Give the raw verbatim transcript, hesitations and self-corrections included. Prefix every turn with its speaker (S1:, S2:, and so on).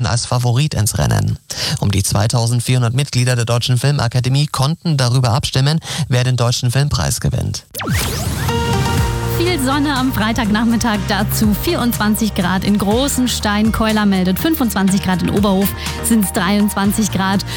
S1: als Favorit ins Rennen. Um die zweitausendvierhundert Mitglieder der Deutschen Filmakademie konnten darüber abstimmen, wer den Deutschen Filmpreis gewinnt.
S2: Viel Sonne am Freitagnachmittag, dazu vierundzwanzig Grad in Großenstein. Keuler meldet fünfundzwanzig Grad, in Oberhof sind es dreiundzwanzig Grad.